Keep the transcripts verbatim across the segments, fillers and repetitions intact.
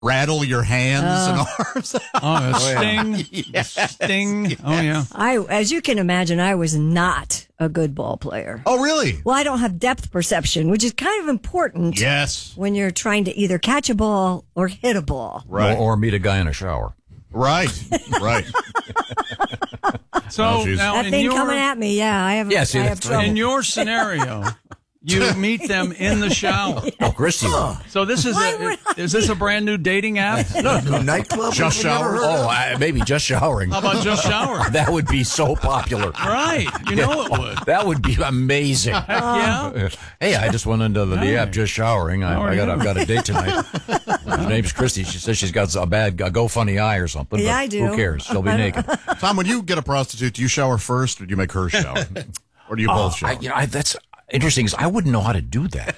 rattle your hands Uh, and arms. Oh, a sting. Yes, Sting. yes. Oh, yeah. I, as you can imagine, I was not a good ball player. Oh, really? Well, I don't have depth perception, which is kind of important. Yes. When you're trying to either catch a ball or hit a ball. Right. Or, or meet a guy in a shower. Right. Right. So Oh, geez. now That in thing your, coming at me, yeah, I have, Yeah, see, I have that's- trouble. in your scenario, you meet them in the shower. Oh, Christy. So this is Why a, would is this a brand new dating app? No, no nightclub. Just we've never shower. heard of. Oh, I, maybe just showering. How about just shower? That would be so popular. Right. You know it would. That would be amazing. Heck yeah. Hey, I just went into the, the app Right. just showering. I, How are I got you? I've got a date tonight. Her name's Christy. She says she's got a bad a GoFundMe eye or something. Yeah, but I do. Who cares? She'll be naked. Tom, when you get a prostitute, do you shower first or do you make her shower? Or do you both shower? I, you know, I, that's interesting. Is I wouldn't know how to do that.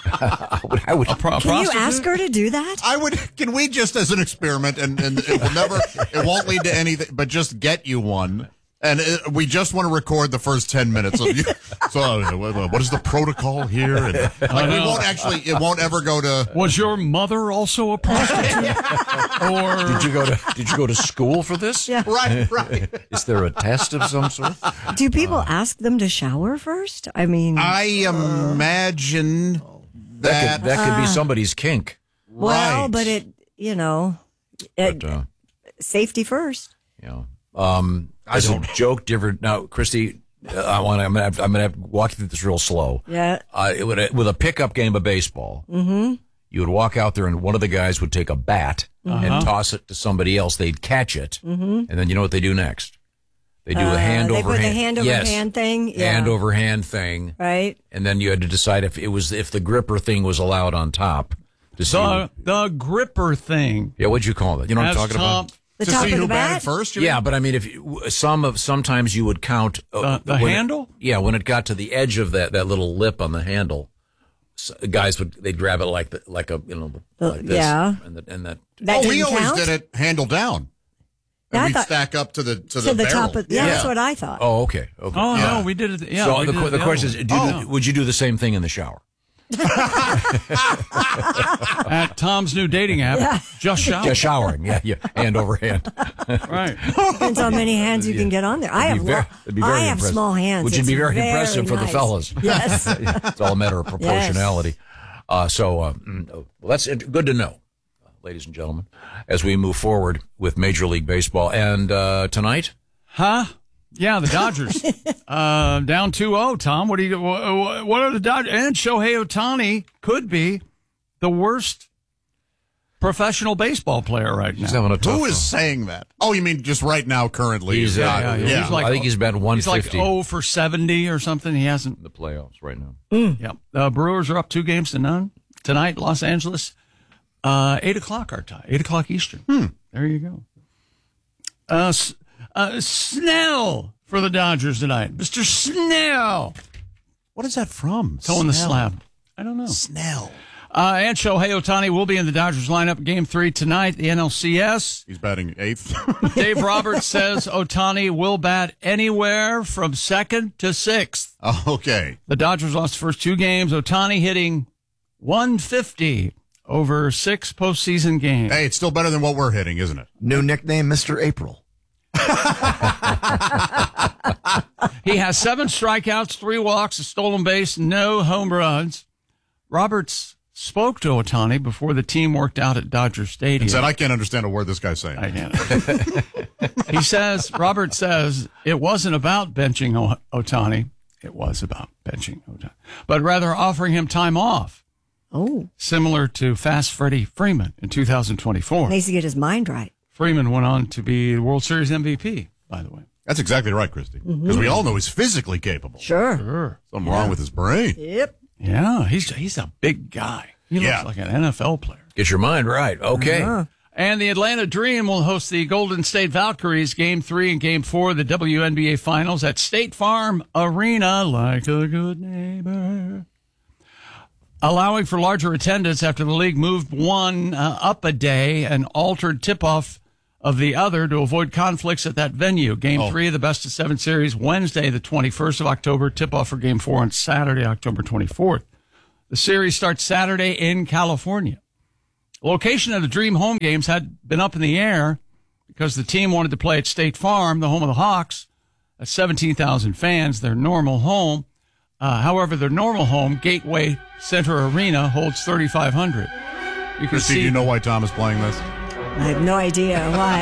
I would. I would Pro- Can you prostitute? ask her to do that? I would. Can we just, as an experiment, and, and it will never, it won't lead to anything, but just get you one, and it, we just want to record the first ten minutes of you. So, uh, what is the protocol here? And, like, we won't actually. It won't ever go to. Was your mother also a prostitute? Or Did you go to Did you go to school for this? Yeah. Right. Right. Is there a test of some sort? Do people ask them to shower first? I mean, I imagine That that. could, that could be somebody's kink. well, right. but it, you know, it, But, uh, safety first. you know, um, as a joke, do you ever now, Christy? Uh, I want. I'm gonna. Have, I'm gonna have to walk you through this real slow. Yeah. Uh, it would, with a pickup game of baseball, mm-hmm. you would walk out there and one of the guys would take a bat and toss it to somebody else. They'd catch it, mm-hmm. and then you know what they do next? They do Uh, a hand they over put hand. the hand over yes. hand thing. Yeah. Hand over hand thing, Right. and then you had to decide if it was if the gripper thing was allowed on top. To see, the, the gripper thing? yeah, what'd you call it? You know what I'm As talking Tom, about? The to top see of who the batted bat. first. You Yeah, mean? but I mean, if you, some of sometimes you would count uh, The- the when it- handle? yeah, when it got to the edge of that, that little lip on the handle, s guys would they'd grab it like the, like a you know Uh, like this, yeah. and the, and that. That Oh, we didn't always count? did it handle down. Yeah, And I we'd thought- stack up to the to, to the, the barrel. top of. Yeah, Yeah. that's what I thought. Oh, okay, okay. Oh, Yeah. no, we did it. Yeah, so we the did qu- it the other question is, way. do you, Oh. would you do the same thing in the shower? At Tom's new dating app, just shower. Just showering, yeah, yeah, hand over hand. Right. Depends how many hands you can get on there. I It'd have, be very- lo- it'd be very I have impressive. small hands. Which would It's be very impressive for the nice. fellas. Yes. It's all a matter of proportionality. Uh, so, uh, mm, well, that's int- good to know, ladies and gentlemen, as we move forward with Major League Baseball. And uh, tonight, Huh? Yeah, the Dodgers. uh, down two oh, Tom. What do you wha- what are the Dodgers? And Shohei Ohtani could be the worst professional baseball player right now. he's having a tough Who is saying that? Oh, you mean just right now, currently? He's, uh, not- yeah, yeah. yeah. He's like- I think he's batting one He's like fifty oh for seventy or something. He hasn't. in the playoffs right now. Yep. The Brewers are up two games to none tonight, Los Angeles. Uh, eight o'clock our time. Eight o'clock Eastern. Hmm. There you go. Uh, S- uh, Snell for the Dodgers tonight. Mister Snell. What is that from? Towing the Snell. slab. I don't know. Snell. Uh, and Shohei Ohtani will be in the Dodgers lineup game three tonight, the N L C S. He's batting eighth. Dave Roberts says Ohtani will bat anywhere from second to sixth. Oh, okay. The Dodgers lost the first two games. Ohtani hitting one fifty over six postseason games. Hey, it's still better than what we're hitting, isn't it? New nickname, Mister April. He has seven strikeouts, three walks, a stolen base, no home runs. Roberts spoke to Ohtani before the team worked out at Dodger Stadium. He said, I can't understand a word this guy's saying. I can't. He says, Robert says, it wasn't about benching o- Ohtani. It was about benching Ohtani, but rather offering him time off, Oh, similar to Fast Freddie Freeman in two thousand twenty-four. needs to get his mind right. Freeman went on to be the World Series M V P, by the way. That's exactly right, Christy. Because we all know he's physically capable. Sure. Sure. Something wrong with his brain. Yep. Yeah, he's he's a big guy. He Yeah. looks like an N F L player. Get your mind right. Okay. Uh-huh. And the Atlanta Dream will host the Golden State Valkyries Game three and Game four of the W N B A Finals at State Farm Arena, like a good neighbor. Allowing for larger attendance after the league moved one uh, up a day and altered tip-off of the other to avoid conflicts at that venue. Game Oh. three of the best of seven series, Wednesday, the twenty-first of October. Tip-off for Game four on Saturday, October twenty-fourth. The series starts Saturday in California. Location of the Dream home games had been up in the air because the team wanted to play at State Farm, the home of the Hawks, at seventeen thousand fans, their normal home. Uh, however, their normal home, Gateway Center Arena, holds thirty-five hundred. You can Christy, see. do you know why Tom is playing this? I have no idea why.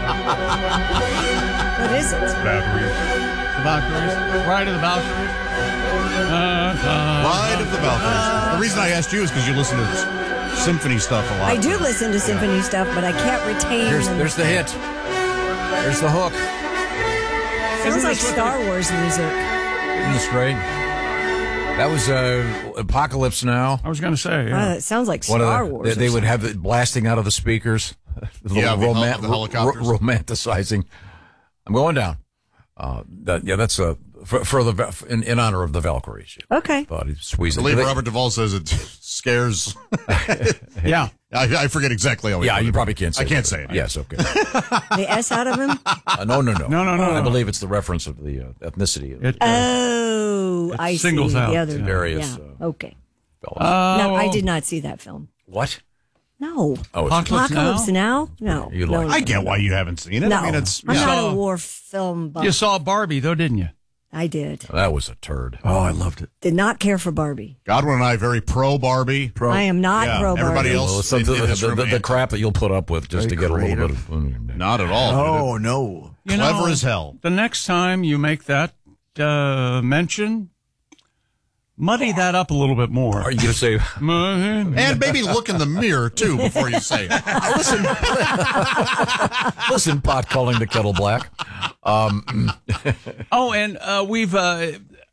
What is it? The Valkyries. Ride of the Valkyries. Uh, uh, Ride of the Valkyries. The reason I asked you is because you listen to symphony stuff a lot. I do listen to symphony stuff, but I can't retain. There's, them. there's the hit. There's the hook. Sounds Isn't like this what Star Wars music. Isn't this great? That was uh, Apocalypse Now. I was going to say, Uh, yeah. it sounds like One of Star the- Wars. They, they or would have it blasting out of the speakers. The Yeah, little the hel- roman- the helicopters. ro- romanticizing. I'm going down. Uh, that, yeah, that's uh, for, for the Va- in, in honor of the Valkyries. Okay. Thought he'd I squeeze it. believe Do they- Robert Duvall says it scares. Yeah. I, I forget exactly how he Yeah, put you it. probably can't say I can't that. say it. Yes, okay. The S out of him? Uh, no, no, no. No, no, no, I no. believe it's the reference of the uh, ethnicity of It, uh, Oh, It I singles see. out The other various, Yeah. uh, Okay. fellas. No, I oh, did not see that film. What? No. Oh, it's, Apocalypse Apocalypse Now? Now? No. You no, like- no, I get why you haven't seen it. No. I mean, it's I'm yeah. not saw- a war film buff. You saw Barbie, though, didn't you? I did. that was a turd. Oh, I loved it. Did not care for Barbie. Godwin and I very pro Barbie. Pro. I am not Yeah, pro Barbie. everybody else- Well, some, in- the, in this the, room, the, the anti- crap that you'll put up with just Very to get a little creative. bit of. Not at all. Oh, no. You Clever know, as hell. The next time you make that uh, mention, muddy that up a little bit more. Are you going to say? And maybe look in the mirror, too, before you say it. listen, listen, pot calling the kettle black. Um, Oh, and uh, we've uh,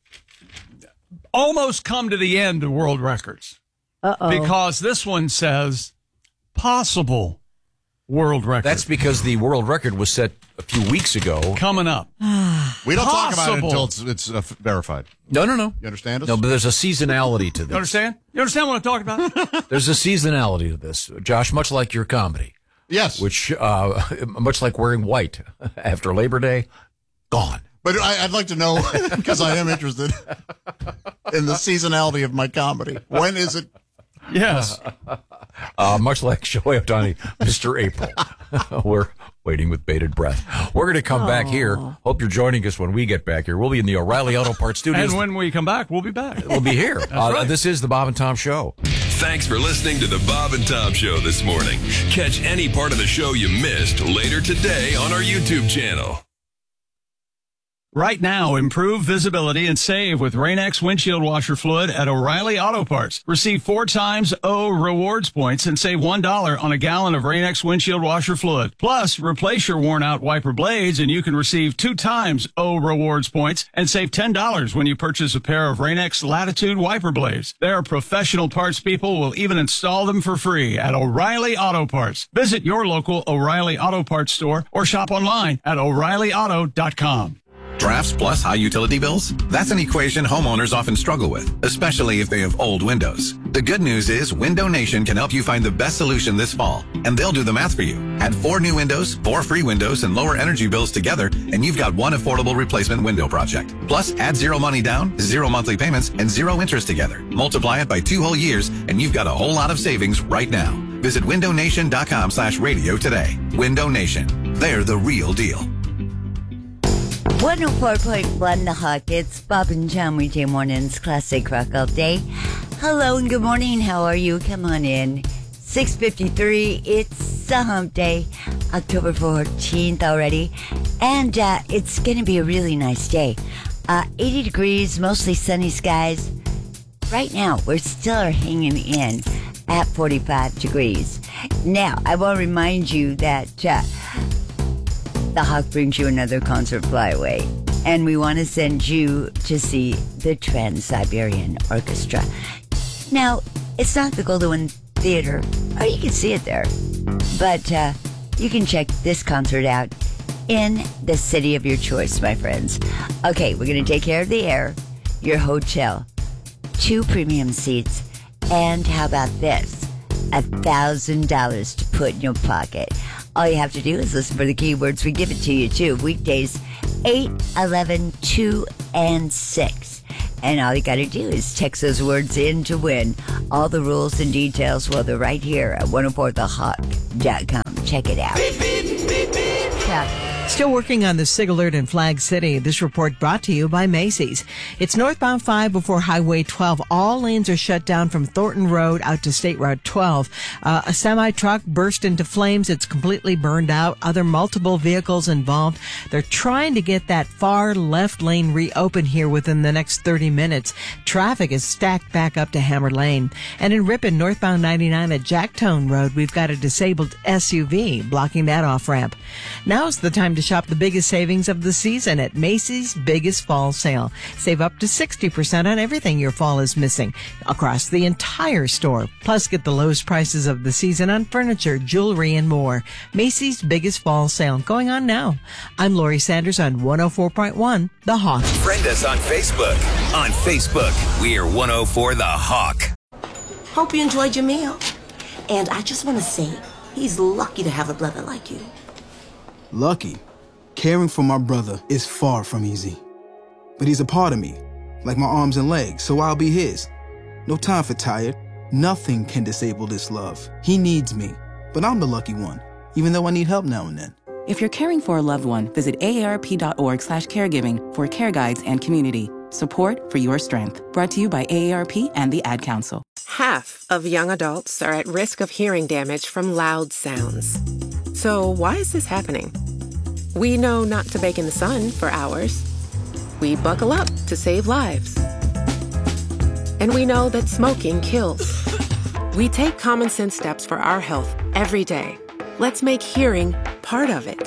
almost come to the end of world records. Uh-oh. Because this one says possible world record. that's because the world record was set a few weeks ago. coming up. We don't talk about it Possible. until it's, it's uh, verified. No, no, no. You understand us? No, but there's a seasonality to this. You understand? You understand what I'm talking about? There's a seasonality to this, Josh, much like your comedy, Yes. which, uh, much like wearing white after Labor Day, gone. But I, I'd like to know, because I am interested in the seasonality of my comedy. When is it? Yes. Uh, much like Shohei Ohtani, Mister April. We're waiting with bated breath. We're going to come back here. Hope you're joining us when we get back here. We'll be in the O'Reilly Auto Parts studios. And when we come back, we'll be back. We'll be here. Uh, right. This is the Bob and Tom Show. Thanks for listening to the Bob and Tom Show this morning. Catch any part of the show you missed later today on our YouTube channel. Right now, improve visibility and save with Rain-X windshield washer fluid at O'Reilly Auto Parts. Receive four times O rewards points and save one dollar on a gallon of Rain-X windshield washer fluid. Plus, replace your worn-out wiper blades and you can receive two times O rewards points and save ten dollars when you purchase a pair of Rain-X Latitude wiper blades. Their professional parts people will even install them for free at O'Reilly Auto Parts. Visit your local O'Reilly Auto Parts store or shop online at O'Reilly Auto dot com. Drafts plus high utility bills? That's an equation homeowners often struggle with, especially if they have old windows. The good news is Window Nation can help you find the best solution this fall, and they'll do the math for you. Add four new windows, four free windows, and lower energy bills together, and you've got one affordable replacement window project. Plus, add zero money down, zero monthly payments, and zero interest together. Multiply it by two whole years, and you've got a whole lot of savings right now. Visit window nation dot com slash radio today. Window Nation. They're the real deal. one oh four point one The Hawk. It's Bob and John weekday mornings, classic rock all day. Hello and good morning. How are you? Come on in. six fifty-three. It's a hump day, October fourteenth already. And uh, it's going to be a really nice day. Uh, eighty degrees, mostly sunny skies. Right now, we're still hanging in at forty-five degrees. Now, I will remind you that... Uh, The Hawk brings you another concert flyaway, and we want to send you to see the Trans-Siberian Orchestra. Now, it's not the Goldwyn Theater, or you can see it there, but uh, you can check this concert out in the city of your choice, my friends. Okay, we're going to take care of the air, your hotel, two premium seats, and how about this? A thousand dollars to put in your pocket. All you have to do is listen for the keywords. We give it to you, too. Weekdays, eight, eleven, two, and six. And all you got to do is text those words in to win. All the rules and details, well, they're right here at one oh four the hawk dot com. Check it out. Beep, beep, beep, beep. Yeah. Still working on the SIG alert in Flag City. This report brought to you by Macy's. It's northbound five before Highway twelve. All lanes are shut down from Thornton Road out to State Route twelve. Uh, a semi-truck burst into flames. It's completely burned out. Other multiple vehicles involved. They're trying to get that far left lane reopened here within the next thirty minutes. Traffic is stacked back up to Hammer Lane. And in Ripon, northbound ninety-nine at Jacktone Road, we've got a disabled S U V blocking that off-ramp. Now's the time to shop the biggest savings of the season at Macy's Biggest Fall Sale. Save up to sixty percent on everything your fall is missing across the entire store. Plus, get the lowest prices of the season on furniture, jewelry, and more. Macy's Biggest Fall Sale going on now. I'm Lori Sanders on one oh four point one The Hawk. Friend us on Facebook. On Facebook, we're one oh four The Hawk. Hope you enjoyed your meal. And I just want to say, he's lucky to have a brother like you. Lucky? Caring for my brother is far from easy. But he's a part of me, like my arms and legs, so I'll be his. No time for tired. Nothing can disable this love. He needs me, but I'm the lucky one, even though I need help now and then. If you're caring for a loved one, visit aarp.org slash caregiving for care guides and community. Support for your strength. Brought to you by A A R P and the Ad Council. Half of young adults are at risk of hearing damage from loud sounds. So why is this happening? We know not to bake in the sun for hours. We buckle up to save lives. And we know that smoking kills. We take common sense steps for our health every day. Let's make hearing part of it.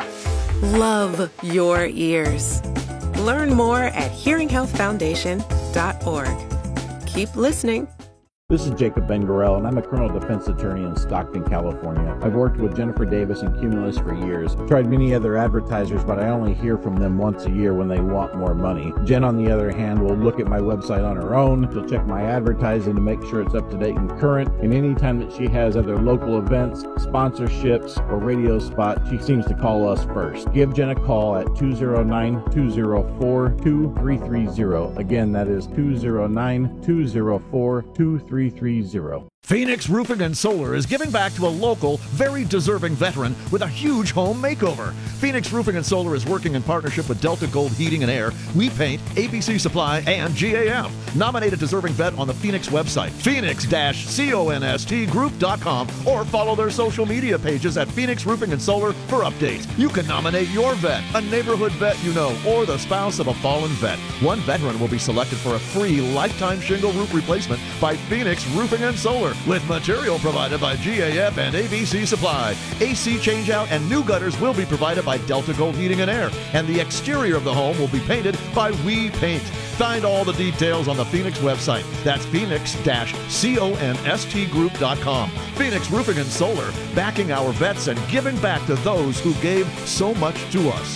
Love your ears. Learn more at hearing health foundation dot org. Keep listening. This is Jacob Ben-Gorel, and I'm a criminal defense attorney in Stockton, California. I've worked with Jennifer Davis and Cumulus for years. I've tried many other advertisers, but I only hear from them once a year when they want more money. Jen, on the other hand, will look at my website on her own. She'll check my advertising to make sure it's up to date and current. And anytime that she has other local events, sponsorships, or radio spots, she seems to call us first. Give Jen a call at two oh nine, two oh four, two three three oh. Again, that is two oh nine, two oh four, two three three oh. Phoenix Roofing and Solar is giving back to a local, very deserving veteran with a huge home makeover. Phoenix Roofing and Solar is working in partnership with Delta Gold Heating and Air, We Paint, A B C Supply, and G A M. Nominate a deserving vet on the Phoenix website, phoenix dash const group dot com, or follow their social media pages at Phoenix Roofing and Solar for updates. You can nominate your vet, a neighborhood vet you know, or the spouse of a fallen vet. One veteran will be selected for a free lifetime shingle roof replacement by Phoenix Roofing and Solar, with material provided by G A F and A B C Supply. A C changeout and new gutters will be provided by Delta Gold Heating and Air, and the exterior of the home will be painted by We Paint. Find all the details on the Phoenix website. That's phoenix dash const group dot com. Phoenix Roofing and Solar, backing our vets and giving back to those who gave so much to us.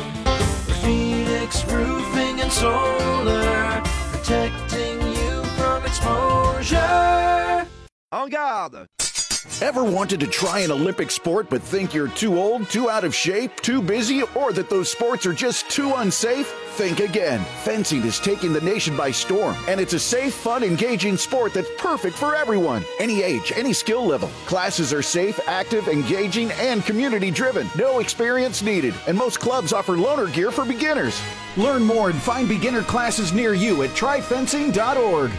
Phoenix Roofing and Solar, protecting you from exposure. En garde! Ever wanted to try an Olympic sport but think you're too old, too out of shape, too busy, or that those sports are just too unsafe? Think again. Fencing is taking the nation by storm, and it's a safe, fun, engaging sport that's perfect for everyone. Any age, any skill level. Classes are safe, active, engaging, and community-driven. No experience needed, and most clubs offer loaner gear for beginners. Learn more and find beginner classes near you at try fencing dot org.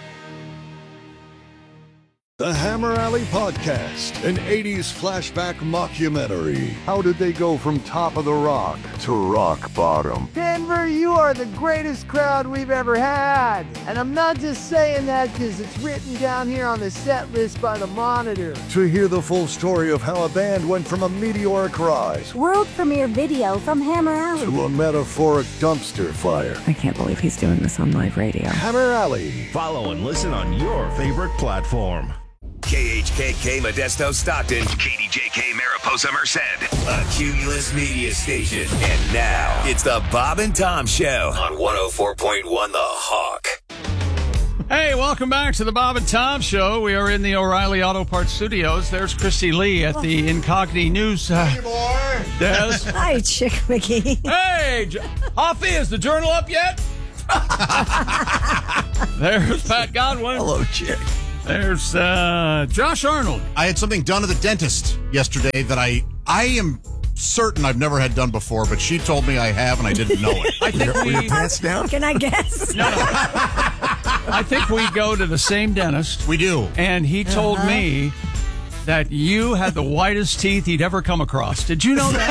The Hammer Alley Podcast, an eighties flashback mockumentary. How did they go from top of the rock to rock bottom? Denver, you are the greatest crowd we've ever had. And I'm not just saying that because it's written down here on the set list by the Monitor. To hear the full story of how a band went from a meteoric rise, world premiere video from Hammer Alley, to a metaphoric dumpster fire. I can't believe he's doing this on live radio. Hammer Alley. Follow and listen on your favorite platform. K H K K Modesto Stockton, K D J K Mariposa Merced, a Cumulus media station. And now, it's the Bob and Tom Show on one oh four point one The Hawk. Hey, welcome back to the Bob and Tom Show. We are in the O'Reilly Auto Parts Studios. There's Christy Lee at the Incogni News uh, Hey, boy. desk. Hi, Chick McGee. Hey, J- Hoffy, is the journal up yet? There's Pat Godwin. Hello, Chick. There's uh, Josh Arnold. I had something done at the dentist yesterday that I I am certain I've never had done before, but she told me I have, and I didn't know it. I think Were your we. pants down? Can I guess? No, no. I think we go to the same dentist. We do. And he told Uh-huh. me that you had the whitest teeth he'd ever come across. Did you know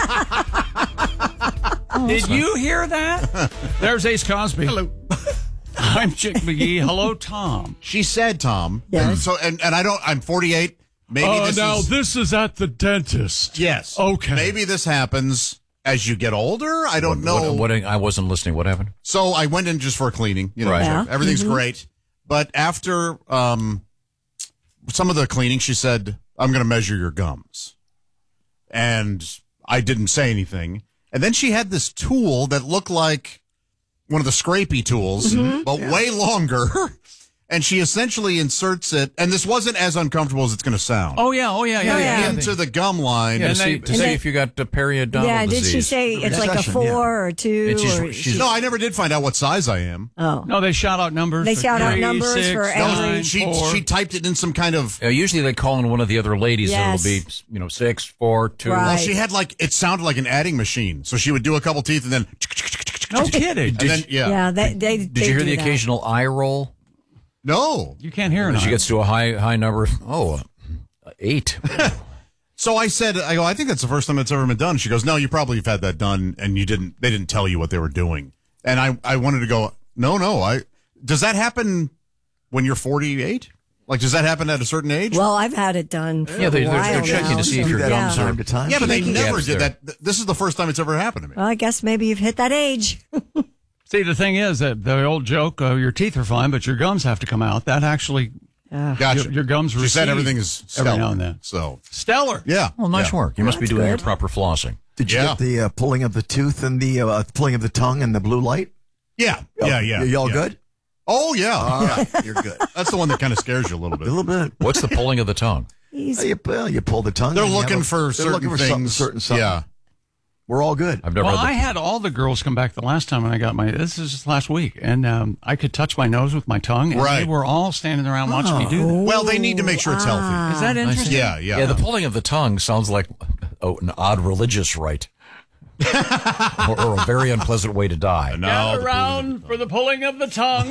that? Did you hear that? There's Ace Cosby. Hello. I'm Chick McGee. Hello, Tom. She said, Tom. Yes. So, and, and I don't, I'm forty-eight. Maybe Oh, this now is. this is at the dentist. Yes. Okay. Maybe this happens as you get older. I don't know. What, what, I wasn't listening. What happened? So I went in just for a cleaning. You know, Right. Yeah. everything's Mhm. great. But after um, some of the cleaning, she said, I'm going to measure your gums. And I didn't say anything. And then she had this tool that looked like one of the scrapey tools, Mm-hmm. but way longer. And she essentially inserts it, and this wasn't as uncomfortable as it's going to sound. Oh, yeah. Oh, yeah. Yeah. Oh, yeah. yeah. Into the gum line. Yeah, to And see, they- to and see they- if you got uh, periodontal yeah, did disease. she say it's like a Recession, four yeah. or two? And she's- or she's- No, I never did find out what size I am. oh. No, they shout out numbers. They for shout out three, numbers six, for nine, every- She four. she typed it in some kind of. Uh, usually they call in one of the other ladies, Yes. and it'll be, you know, six, four, two. Right. Well, she had like it sounded like an adding machine. So she would do a couple teeth and then. No kidding. And then yeah. Yeah, they, they, Did they you hear do the that. occasional eye roll? No. You can't hear it. When she gets to a high high number, oh, uh, eight. So I said, I go, I think that's the first time it's ever been done. She goes, no, you probably have had that done, and you didn't. They didn't tell you what they were doing. And I, I wanted to go, no, no. I does that happen when you're forty-eight? Like, does that happen at a certain age? Well, I've had it done for Yeah, they- a they're- while they're checking now, to see if so- your yeah. gums are- Time to time. yeah, but they Making never gaps did there. that. Th- This is the first time it's ever happened to me. Well, I guess maybe you've hit that age. See, the thing is that the old joke, uh, your teeth are fine, but your gums have to come out. That actually, Gotcha. your, your gums She recede said everything is stellar. every now and then. So Stellar. yeah. Well, nice Yeah. work. You must be That's doing your good. proper flossing. Did you Yeah. get the uh, pulling of the tooth and the uh, pulling of the tongue and the blue light? Yeah. Yeah. Yeah. You all yeah. good? Oh yeah. All yeah. right, you're good. That's the one that kind of scares you a little bit. A little bit. What's the pulling of the tongue? He's, Uh, you, well, you pull the tongue. They're and you have looking a- for they're certain looking for something, things. certain something. Yeah. We're all good. I've never Well, had the I had all the girls come back the last time when I got my. This is just last week, and um, I could touch my nose with my tongue, and Right. they were all standing around watching me do that. Well, they need to make sure it's healthy. Is that interesting? Yeah. Yeah. Yeah, the pulling of the tongue sounds like oh, an odd religious rite. or, or a very unpleasant way to die. No, Gather the around for the pulling of the tongue.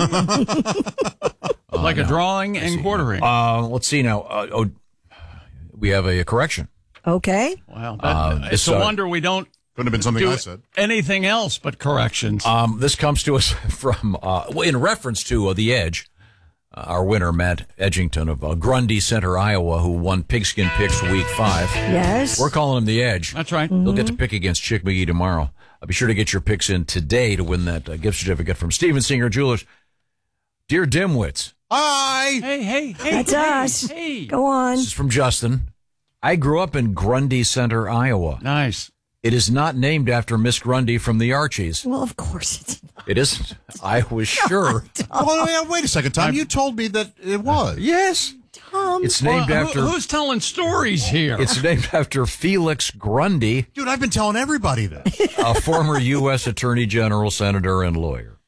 Like a drawing and quartering. Uh, let's see now. Uh, oh, we have a, correction. okay. Wow. That, uh, it's this, a uh, wonder we don't Couldn't have been something do I said. anything else but corrections. Um, this comes to us from, uh, well, in reference to uh, The Edge, uh, our winner, Matt Edgington of uh, Grundy Center, Iowa, who won Pigskin Picks Week five. Yes. We're calling him The Edge. That's right. He'll get to pick against Chick McGee tomorrow. Uh, be sure to get your picks in today to win that uh, gift certificate from Steven Singer Jewelers. Dear Dimwits, Hi. Hey, hey, hey. That's hey, us. Hey. Go on. this is from Justin. I grew up in Grundy Center, Iowa. Nice. It is not named after Miss Grundy from the Archies. Well, of course it's not. It isn't. I was sure. Well, wait, wait a second, Tom. You told me that it was. Yes. Tom. It's named Well, who- after. who's telling stories here? It's named after Felix Grundy, Dude, I've been telling everybody this. a former U S Attorney General, senator, and lawyer.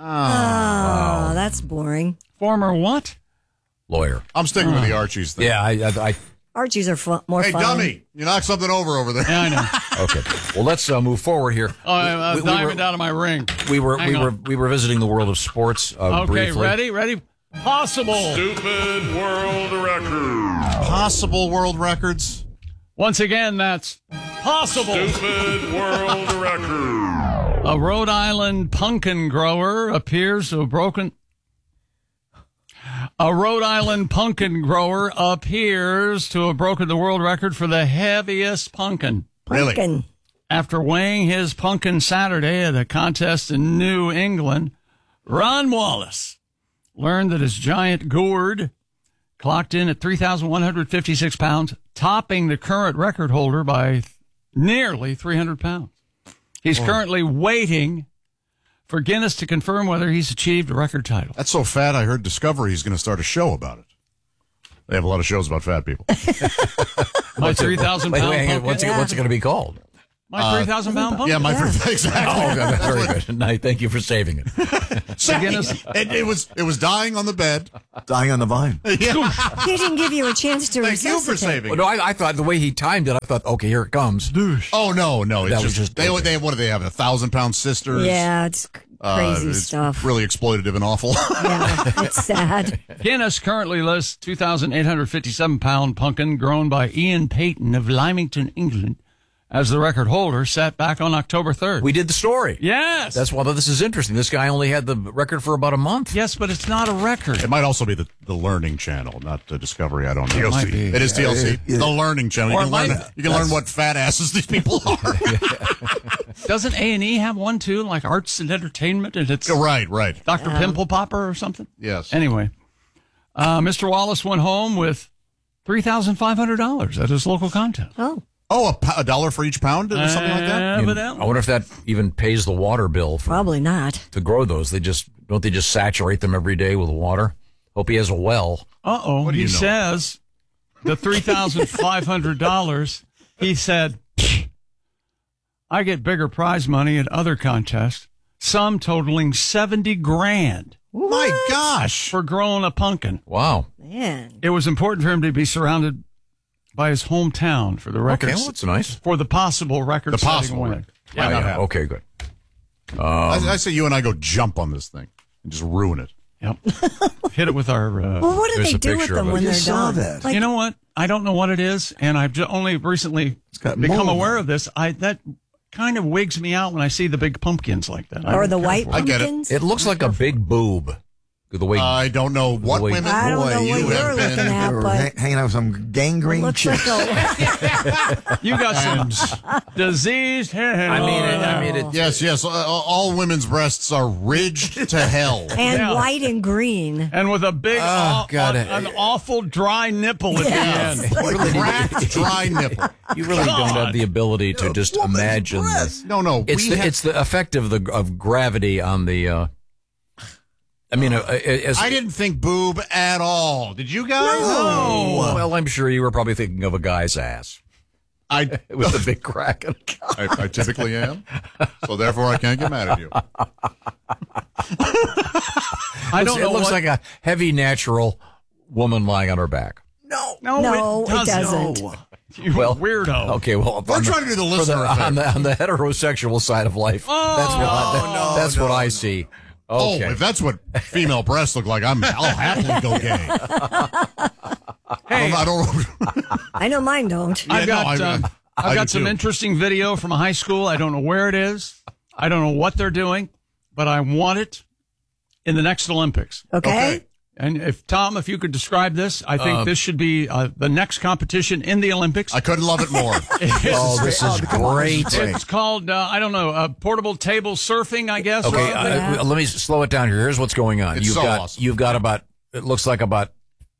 Oh, that's boring. Former what? Lawyer. I'm sticking with the Archies thing. Yeah, I. I, I Archies are fu- more Hey, fun. dummy, you knocked something over over there. Yeah, I know. okay. Well, let's uh, move forward here. Oh, I'm uh, We- we diamond were- out of my ring. We were Hang we on. were we were visiting the world of sports uh, Okay, briefly. ready? Ready? Possible. Stupid world record. Possible world records. Once again, that's possible. Stupid world record. A Rhode Island pumpkin grower appears to have broken. A Rhode Island pumpkin grower appears to have broken the world record for the heaviest pumpkin. Really? Pumpkin. After weighing his pumpkin Saturday at a contest in New England, Ron Wallace learned that his giant gourd clocked in at three thousand one hundred fifty-six pounds, topping the current record holder by nearly three hundred pounds. He's Oh. currently waiting for Guinness to confirm whether he's achieved a record title. That's so fat, I heard Discovery is going to start a show about it. They have a lot of shows about fat people. My three thousand Wait, pound wait, pumpkin. what's it, what's it going to be called? My three thousand pound pumpkin. Yeah, my Yeah. three, exactly. Oh, that's very good. No, thank you for saving it. So, it, it was it was dying on the bed. Dying on the vine. Yeah. He didn't give you a chance to Thank you for resuscitate. saving Well, it. no, I, I thought the way he timed it, I thought, okay, here it comes. Oh no, no, it's That was just, just- they okay. they what do they have? A thousand pound sisters. Yeah, it's c- Uh, crazy it's stuff. Really exploitative and awful. Yeah, it's sad. Guinness currently lists two thousand eight hundred fifty-seven pound pumpkin grown by Ian Payton of Lymington, England, as the record holder, set back on October third. We did the story. Yes. That's why this is interesting. This guy only had the record for about a month. Yes, but it's not a record. It might also be the, the Learning Channel, not the Discovery. I don't know. T L C. It might be. It is T L C. Yeah. The Learning Channel. You Or can learn. might- You can learn what fat asses these people are. Doesn't A and E have one too, like arts and entertainment, and it's right, right. Doctor Pimple Popper or something? Yes. Anyway, uh, Mister Wallace went home with three thousand five hundred dollars at his local contest. Oh. Oh, a, po- a dollar for each pound, or something like that. I, mean, I wonder if that even pays the water bill for, Probably not. to grow those. They just don't they just saturate them every day with water? Hope he has a well. Uh oh. What do He you know? says the three thousand five hundred dollars. He said, I get bigger prize money at other contests, some totaling seventy grand. My gosh. For growing a pumpkin. Wow. Man. It was important for him to be surrounded by his hometown for the record. Okay, well, that's nice. For the possible record The setting possible win. record. Yeah, Might not yeah. happen. Okay, good. Um, I, I say you and I go jump on this thing and just ruin it. Yep. Hit it with our. Uh, Well, what do There's they a do with picture them of it. when You they're saw done? that. Like, you know what? I don't know what it is, and I've ju- only recently got become mold. aware of this. I that kind of wigs me out when I see the big pumpkins like that. I or don't the care white for I get it. pumpkins? it looks like a big boob. The way I don't know what Wait. women. I don't Boy, know what you you're have looking been- at, You're but hang- hanging out with some gangrene looks chicks. like a... You got some diseased hair. I mean, it, I mean, it, Yes, yes. Uh, all women's breasts are ridged to hell. and Yeah. white and green. and with a big, Oh, aw- God. aw- an awful dry nipple at Yes. the end. Like cracked, dry nipple. you really don't have the ability to just imagine this. No, no. It's we the have- it's the effect of the of gravity on the. Uh, I mean, uh, as, I didn't think boob at all. Did you guys? Oh, well, I'm sure you were probably thinking of a guy's ass I, with a big crack. In it. I, I typically am. So therefore, I can't get mad at you. I don't it know looks what, like a heavy natural woman lying on her back. No. No, No, it it doesn't. doesn't. You Well, weirdo. Okay, well, We're on trying to do the for listener on effect. the on the heterosexual side of life. Oh, that's what I, that- no, that's no, what I no. see. Oh, Okay. if that's what female breasts look like, I'm, I'll happily go gay. Hey, I don't, I don't I know mine don't. I've Yeah, no, got, I- um, I I've do got some too. interesting video from a high school. I don't know where it is. I don't know what they're doing, but I want it in the next Olympics. Okay. And if Tom, if you could describe this, I think Uh, this should be uh, the next competition in the Olympics. I couldn't love it more. Oh, this is great. It's called, uh, I don't know, uh, portable table surfing, I guess. Okay, or- uh, let me slow it down here. Here's what's going on. It's you've so got awesome. you've got about it looks like about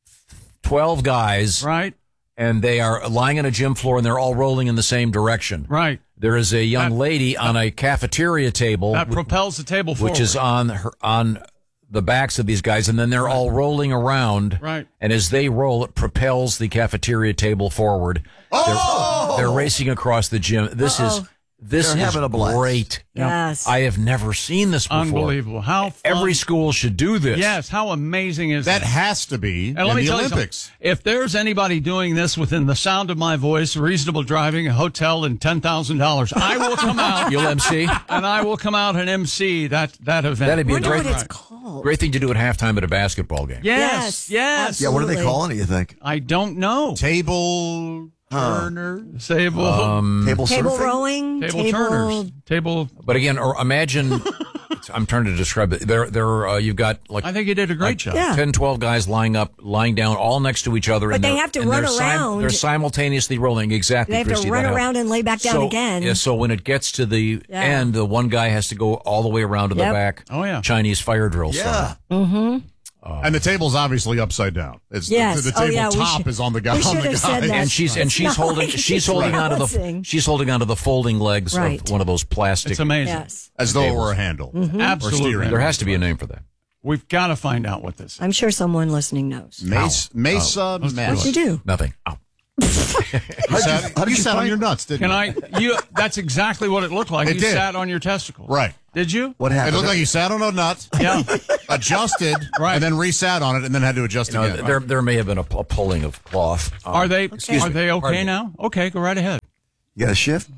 twelve guys, right, and they are lying on a gym floor, and they're all rolling in the same direction. right. There is a young That- lady on a cafeteria table, That wh- propels the table forward. which is on her on the backs of these guys, and then they're all rolling around. Right. And as they roll, it propels the cafeteria table forward. Oh! They're, they're racing across the gym. This is this They're is having a blast. great. Yes. I have never seen this before. unbelievable. How fun. Every school should do this. Yes, how amazing is That that? has to be And in let me the tell Olympics. you something. If there's anybody doing this within the sound of my voice, reasonable driving, a hotel, and ten thousand dollars, I will come out. You'll M C? And I will come out and M C that, that event. That'd be a Wonder great, what it's called. great thing to do at halftime at a basketball game. Yes, Yes, yes. Yeah, what are they Absolutely. calling it, you think? I don't know. Table Turner, Sable, Um, Table Table surfing? rowing, table, table, turners, table. but again, or imagine, I'm trying to describe it. There, there, uh, you've got like I think you did a great like job. Yeah. ten, twelve guys lying up, lying down, all next to each other. But and they they're- have to and run they're sim- around. they're simultaneously rolling. Exactly. They have to Christy, run that around helps. and lay back down so, again. Yeah, so when it gets to the Yeah. end, the one guy has to go all the way around to the Yep. back. Oh, yeah. Chinese fire drill Yeah. style. Mm-hmm. and the table's obviously upside down. It's Yes. the, the Oh, table yeah, we top should- is on the guy. we on should the have said guy. that. And she's and It's she's not holding like she's it's holding onto the balancing. she's holding onto the folding legs Right. of one of those plastic. It's amazing. Yes. As though it tables. were a handle. Mhm. Or Absolutely. steering. There has to be a name for that. We've got to find out what this is. I'm sure someone listening knows. Mesa, Mesa Let's do Mesa. What'd you do? Nothing. Oh. You sat, how did you you sat on find- your nuts, didn't Can you? I? You. That's exactly what it looked like. It you did. sat on your testicles. Right. Did you? What It happened? looked like you sat on a nut, Yeah. adjusted, Right. and then resat on it, and then had to adjust You know, again. there there may have been a, a pulling of cloth. Um, Are they? excuse Are me. they okay Pardon me. now? Okay, go right ahead. You got a shift?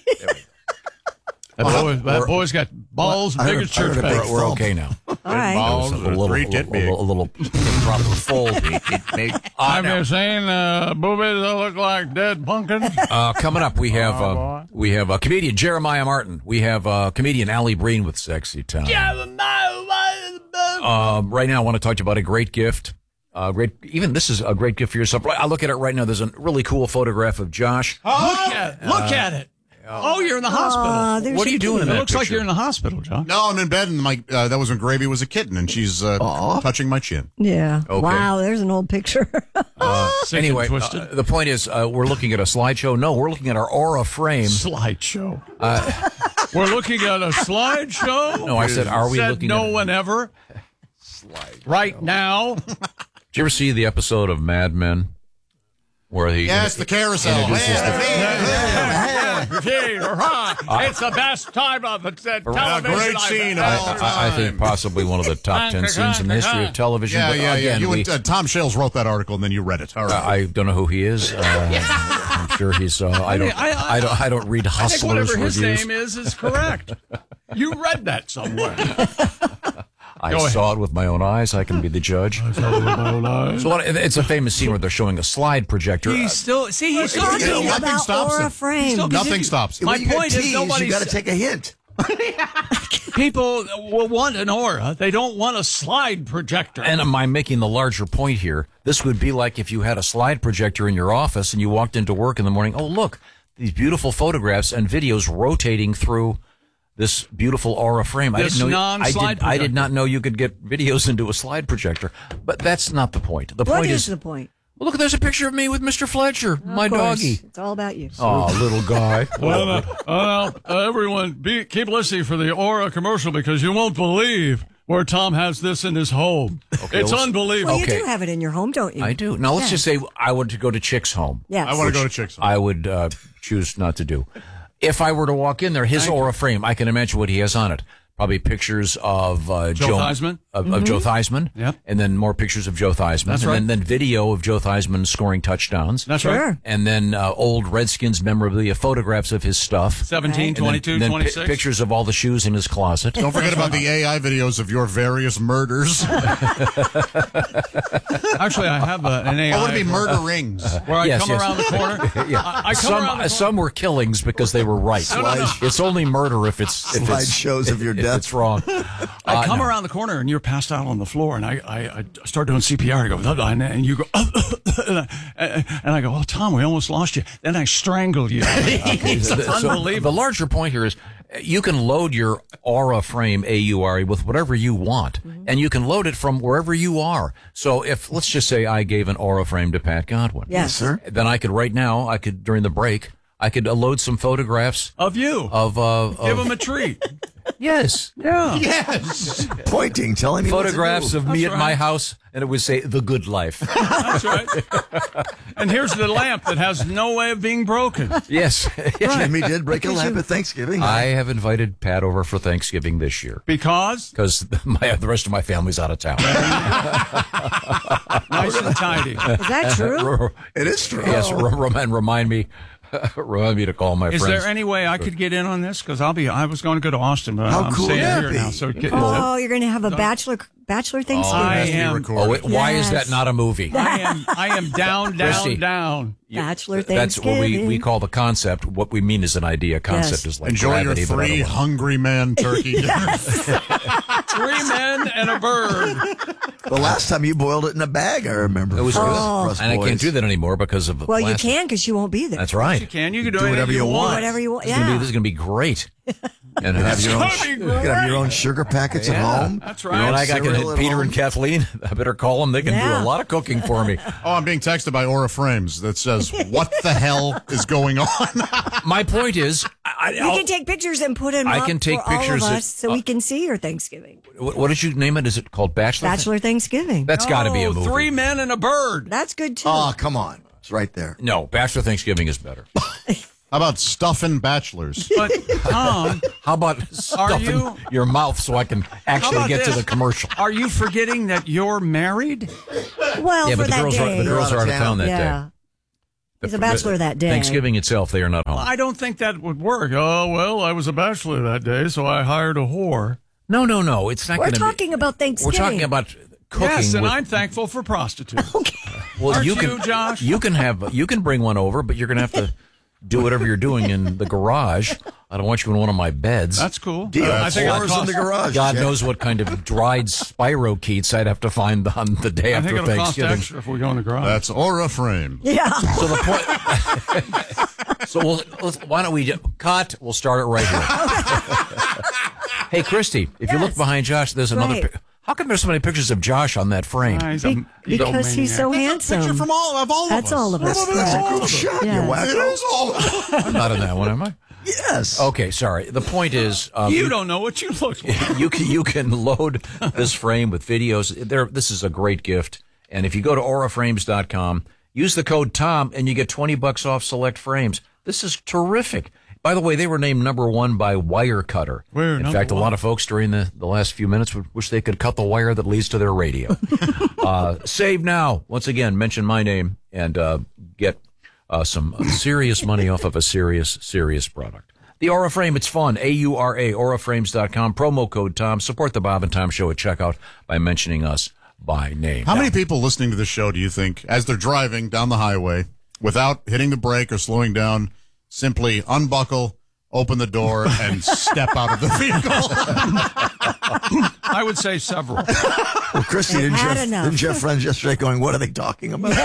That, boy, that boy's got balls I big heard as a- I heard church a big pegs. We're thump. okay now. All right. Balls, A little, three a tit little, a little proper fold. I've been saying uh, boobies that look like dead pumpkins. Uh, coming up, we have Oh, uh, boy. we have uh, comedian Jeremiah Martin. We have uh, comedian Allie Breen with Sexy Time. Um, right now, I want to talk to you about a great gift. Uh, great, even this is a great gift for yourself. I look at it right now. There's a really cool photograph of Josh. Look at it. Look at it. Oh, you're in the hospital. there's What are you doing in It that looks like picture? you're in the hospital, John. No, I'm in bed, and my uh, that was when Gravy was a kitten, and she's uh, touching my chin. Yeah. Okay. Wow, there's an old picture. Uh, Sick anyway, and twisted. uh, the point is, uh, we're looking at a slideshow. No, we're looking at our Aura frame. Slideshow. Uh, We're looking at a slideshow. No, I said, are we Said looking no at a- one ever. Right now. Did you ever see the episode of Mad Men where he? Yes, the carousel. introduces It's the best time of the television. A great scene of I, all I, I think time. possibly one of the top ten scenes in the history of television. Yeah, but yeah, yeah. again, You we- and, uh, Tom Shales wrote that article, and then you read it. All Uh, right. I don't know who he is. Uh, I'm sure he's. Uh, I don't. I- I- I don't. I don't read I think Hustlers whatever his reviews. name is is correct. You read that somewhere. I Go saw it with my own eyes. I can be the judge. So what, it's a famous scene where they're showing a slide projector. He's still see. He's Talking You know, nothing about stops Aura him. frame. Still- Nothing stops him. My When you get point is teased, nobody's- you got to take a hint. People will want an aura. They don't want a slide projector. And am I making the larger point here? This would be like if you had a slide projector in your office and you walked into work in the morning. Oh, look, these beautiful photographs and videos rotating through this beautiful Aura frame. I This didn't know. I non-slide did, I did projector. not know you could get videos into a slide projector. But that's not the point. The What point is is, the point? well, look, there's a picture of me with Mister Fletcher, my Of course. doggy. It's all about you. Oh, little guy. Well, uh, uh, uh, everyone, be, keep listening for the Aura commercial because you won't believe where Tom has this in his home. Okay, it's let's- unbelievable. Well, you Okay. do have it in your home, don't you? I do. Now, let's Yeah. just say I would to go to Chick's home. Yes. I want which to go to Chick's. I would uh, choose not to do. If I were to walk in there, his Aura frame, I can imagine what he has on it. Probably pictures of uh, Joe Theismann? of, of Joe Theismann, Yep. and then more pictures of Joe Theismann, That's and right. then, then video of Joe Theismann scoring touchdowns. That's Sure. right. And then uh, old Redskins memorabilia, photographs of his stuff. seventeen, And then- twenty-two, then pi- twenty-six. pictures of all the shoes in his closet. Don't forget about the A I videos of your various murders. Actually, I have a, an A I. I want to be where- murder rings. Where I Yes, come yes. around the corner. Yeah. I, I come some around the corner. some were killings because they were right. No, no, no. It's only murder if it's if it's Slideshows of your if death. it's wrong. I Uh, come no. around the corner and you're passed out on the floor, and I, I, I start doing C P R. I go, "Uh-uh," and you go, and I, and I go, oh, Tom, we almost lost you. Then I strangle you. It's So the- so unbelievable. the larger point here is uh, you can load your Aura frame, A U R E, with whatever you want, and you can load it from wherever you are. So if, let's just say I gave an Aura frame to Pat Godwin. Yes. sir. Then I could, right now, I could, during the break, I could uh, load some photographs Of you. of, uh, Give of him a treat. yes, Yeah. Yes. Pointing, telling me what to photographs do. of me That's at my right. house, and it would say "The Good Life." That's right. And here's the lamp that has no way of being broken. Yes. Jimmy did break a lamp at Thanksgiving. I have invited Pat over for Thanksgiving this year Because because my the rest of my family's out of town. nice and tidy. Is that true? It is true. Yes, rem- and remind me, remind me to call my Is friends. there any way I could get in on this? Because I'll be. I was going to go to Austin, but How I'm cool staying would that here be? now. So get, Oh, you're going to have a bachelor bachelor Thanksgiving. I Has to be am. recorded. Oh, wait, why is Yes. that not a movie? I am. I am down, down, Christy. down. Bachelor That's what Thanksgiving. we, we call the concept. What we mean is an idea. Concept Yes. is like Enjoy your gravity, but three otherwise. hungry man turkey dinners. Three men and a bird. The last time you boiled it in a bag, I remember. It was For good. us- for us And I can't boys. do that anymore because of the Well, you plastic. can because you won't be there. That's right. You can. You can do, Do anything whatever you want. Whatever you want. This is gonna be- Yeah. this is going to be great. And You have your own, It's gonna be you can have your own sugar packets Yeah. at home. That's You right. know, and I got Cereal at Peter home. and Kathleen. I better call them. They can Yeah. do a lot of cooking for me. Oh, I'm being texted by Aura Frames that says, "What the hell is going on?" My point is, I, You can take pictures and put them I up can take for all pictures of that- us so we can see your Thanksgiving. what, what did you name it? Is it called Bachelor? Bachelor Thanksgiving. That's got to be a Oh, movie. Three men and a bird. That's good too. Oh, come on. It's right there. No, Bachelor Thanksgiving is better. How about stuffing bachelors? But Tom, how about stuffing you, your mouth so I can actually get this? to the commercial? Are you forgetting that you're married? Well, yeah, for but the that girls day. are the girls are out of town that yeah. day. He's a bachelor that day. Thanksgiving itself, they are not home. I don't think that would work. Oh, well, I was a bachelor that day, so I hired a whore. No, no, no. It's not We're going to be. talking about Thanksgiving. We're talking about cooking. Yes, and with, I'm thankful for prostitutes. Okay. well, Aren't you you, can, Josh? You can have. You can bring one over, but you're going to have to do whatever you're doing in the garage. I don't want you in one of my beds. That's cool. Deal. Uh, I think Floors it'll in the cost- garage. God Jack. knows what kind of dried spirochetes I'd have to find on the day I after think it'll cost Thanksgiving. extra if we go in the garage. That's Aura Frame. Yeah. So the point. so we'll, let's, why don't we just, cut? We'll start it right here. Hey, Christy, if you look Yes. behind Josh, there's another. Right. Pic- How come there's so many pictures of Josh on that frame? Ah, he's a- Be- he's a because he's so maniac. handsome. Picture from all of all That's of us. all of us. Oh, that's a Fred. cool shot, Yeah. you wacko. It is all. I'm not in that one, am I? Yes. Okay, sorry. The point is, um, You don't know what you look like. you can you can load this frame with videos. There, this is a great gift. And if you go to aura frames dot com, use the code Tom, and you get twenty bucks off select frames. This is terrific. By the way, they were named number one by Wirecutter. We're In number fact, a one. lot of folks during the, the last few minutes would wish they could cut the wire that leads to their radio. uh, save now. Once again, mention my name and uh, get uh, some serious money off of a serious, serious product. The Aura Frame, it's fun. A U R A, aura frames dot com. Promo code Tom. Support the Bob and Tom Show at checkout by mentioning us by name. How Now, many people listening to this show do you think, as they're driving down the highway, without hitting the brake or slowing down, simply unbuckle, open the door, and step out of the vehicle? I would say several. Well, Christy, didn't had your, enough. didn't your friends yesterday going, what are they talking about?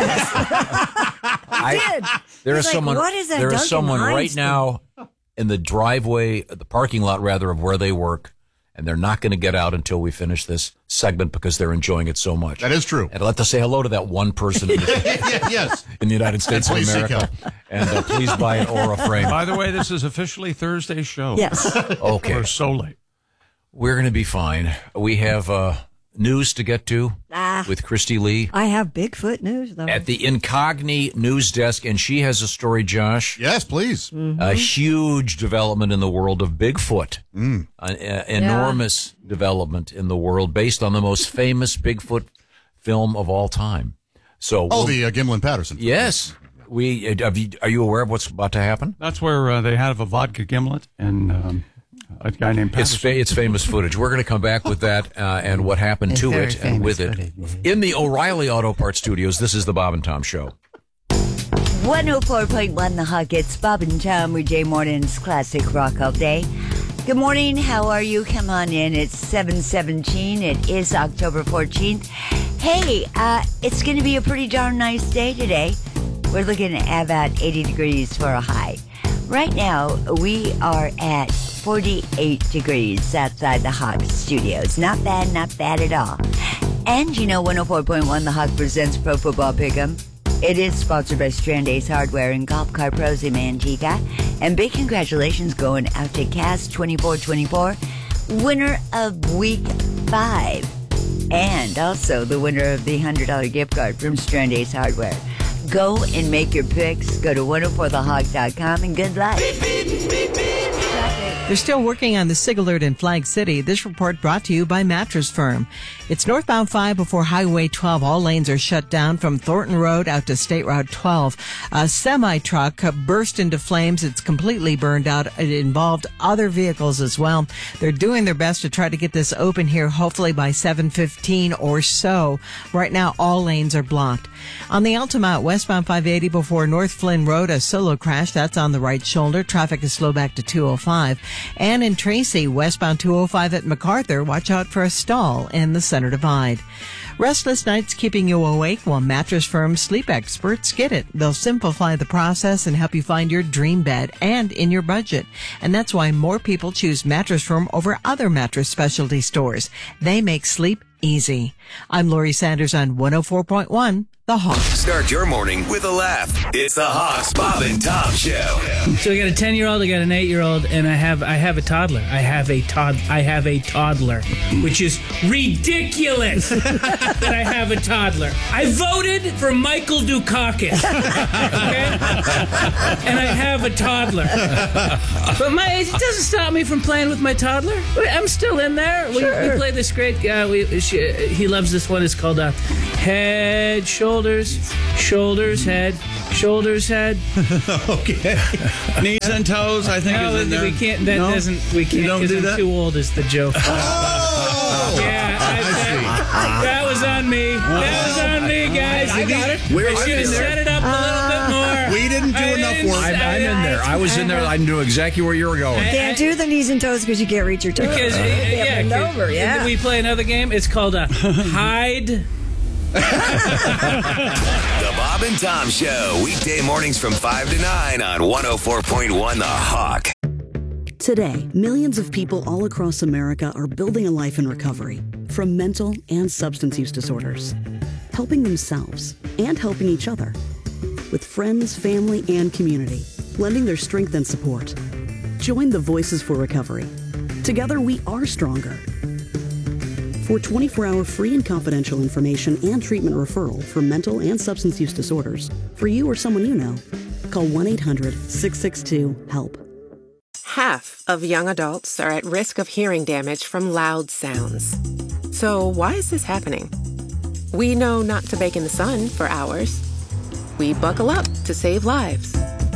I, did. there He's is like, someone. what is that there is Duncan someone Hines right thing? now in the driveway, the parking lot rather, of where they work, and they're not going to get out until we finish this segment because they're enjoying it so much. That is true. And I'd like to say hello to that one person in the, Yeah, yes. in the United States of please seek America, and uh, please buy an Aura frame. By the way, this is officially Thursday's show. Yes. Okay, We're so late. we're going to be fine. We have uh, news to get to Ah. with Christy Lee I have Bigfoot news, though. at the Incogni News Desk, and she has a story, Josh. Yes, please. A huge development in the world of Bigfoot. Mm. An a- enormous development in the world based on the most famous Bigfoot film of all time. So, Oh, we'll- the uh, Gimlin Patterson. yes, we. uh, Have you, are you aware of what's about to happen? That's where uh, they have a vodka gimlet and um, a guy named It's Patterson. fa- it's famous footage. We're going to come back with that uh, and what happened It's to very it and with famous it in the O'Reilly Auto Parts Studios. This is the Bob and Tom Show. one oh four point one The Hawk. It's Bob and Tom with Jay Morton's Classic Rock All Day. Good morning. How are you? Come on in. It's seven seventeen. It is October fourteenth. Hey, uh, it's going to be a pretty darn nice day today. We're looking at about eighty degrees for a high. Right now, we are at forty-eight degrees outside the Hawk Studios. Not bad, not bad at all. And you know, one oh four point one The Hawk presents Pro Football Pick'em. It is sponsored by Strand Ace Hardware and Golf Car Pros in Manteca. And big congratulations going out to Cass twenty-four twenty-four, winner of week five. And also the winner of the one hundred dollars gift card from Strand Ace Hardware. Go and make your picks. Go to one oh four the hawk dot com and good luck. They're still working on the SIG alert in Flag City. This report brought to you by Mattress Firm. It's northbound five before Highway twelve. All lanes are shut down from Thornton Road out to State Route twelve. A semi-truck burst into flames. It's completely burned out. It involved other vehicles as well. They're doing their best to try to get this open here, hopefully by seven fifteen or so. Right now, all lanes are blocked. On the Altamont, westbound five eighty before North Flynn Road, a solo crash. That's on the right shoulder. Traffic is slow back to two oh five. And in Tracy, westbound two oh five at MacArthur, watch out for a stall in the center divide. Restless nights keeping you awake? Well, Mattress Firm sleep experts get it. They'll simplify the process and help you find your dream bed and in your budget. And that's why more people choose Mattress Firm over other mattress specialty stores. They make sleep easy. I'm Lori Sanders on one oh four point one The Hawk. Start your morning with a laugh. It's the Hawks Bob and Tom Show. So I got a ten-year-old, I got an eight-year-old, and I have I have a toddler. I have a tod I have a toddler, which is ridiculous that I have a toddler. I voted for Michael Dukakis, okay? And I have a toddler. But my it doesn't stop me from playing with my toddler. I'm still in there. We, Sure. we play this great. Uh, we she, he loves this one. It's called uh, Head, Shoulders, Shoulders, Head, Shoulders, Head. Okay. Knees and toes, I think, No, is in there. we can't. That No? doesn't. We You can't. don't 'cause do I'm that? too old. Is the joke? Oh! Yeah, I, that, that was on me. That was on me, guys. I got it. Where I is should have it? set it up a little bit more. We didn't do I enough didn't- work. I'm, I'm in there. I was in there. I knew exactly where you were going. Can't do the knees and toes because you can't reach your toes. Because uh, You have to yeah, bend 'cause- over, yeah. We play another game. It's called uh, Hide. The Bob and Tom Show. Weekday mornings from five to nine on one oh four point one The Hawk. Today, millions of people all across America are building a life in recovery from mental and substance use disorders, helping themselves and helping each other with friends, family, and community, lending their strength and support. Join the Voices for Recovery. Together, we are stronger. For twenty-four hour free and confidential information and treatment referral for mental and substance use disorders, for you or someone you know, call one eight hundred six six two HELP. Half of young adults are at risk of hearing damage from loud sounds. So why is this happening? We know not to bake in the sun for hours. We buckle up to save lives.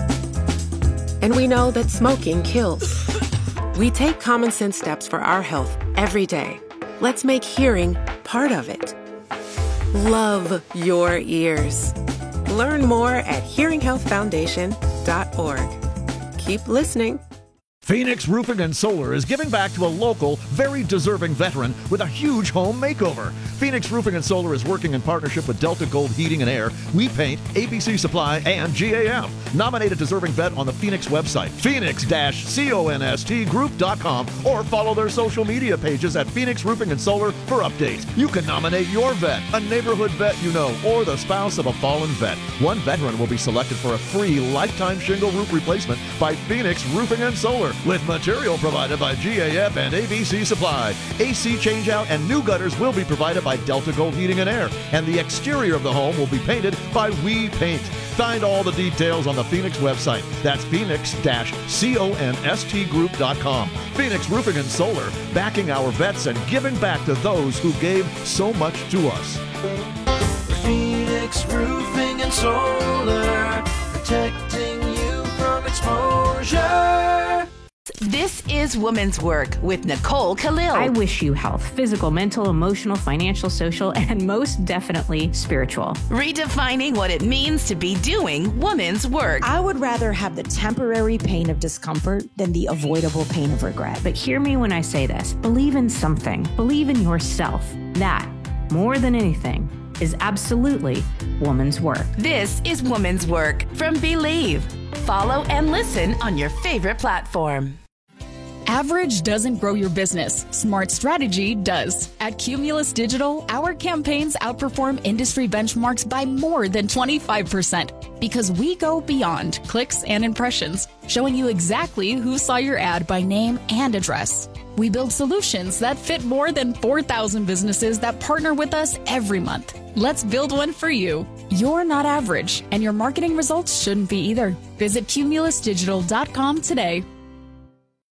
And we know that smoking kills. We take common sense steps for our health every day. Let's make hearing part of it. Love your ears. Learn more at hearing health foundation dot org. Keep listening. Phoenix Roofing and Solar is giving back to a local, very deserving veteran with a huge home makeover. Phoenix Roofing and Solar is working in partnership with Delta Gold Heating and Air, We Paint, A B C Supply, and G A F. Nominate a deserving vet on the Phoenix website, phoenix dash const group dot com, or follow their social media pages at Phoenix Roofing and Solar for updates. You can nominate your vet, a neighborhood vet you know, or the spouse of a fallen vet. One veteran will be selected for a free lifetime shingle roof replacement by Phoenix Roofing and Solar, with material provided by G A F and A B C Supply. A C changeout and new gutters will be provided by Delta Gold Heating and Air, and the exterior of the home will be painted by We Paint. Find all the details on the Phoenix website. That's phoenix dash const group dot com. Phoenix Roofing and Solar, backing our vets and giving back to those who gave so much to us. Phoenix Roofing and Solar, protecting you from exposure. This is Woman's Work with Nicole Khalil. I wish you health, physical, mental, emotional, financial, social, and most definitely spiritual. Redefining what it means to be doing woman's work. I would rather have the temporary pain of discomfort than the avoidable pain of regret. But hear me when I say this. Believe in something. Believe in yourself. That, more than anything, is absolutely woman's work. This is Woman's Work from Believe. Follow and listen on your favorite platform. Average doesn't grow your business. Smart strategy does. At Cumulus Digital, our campaigns outperform industry benchmarks by more than twenty-five percent because we go beyond clicks and impressions, showing you exactly who saw your ad by name and address. We build solutions that fit more than four thousand businesses that partner with us every month. Let's build one for you. You're not average, and your marketing results shouldn't be either. Visit cumulus digital dot com today.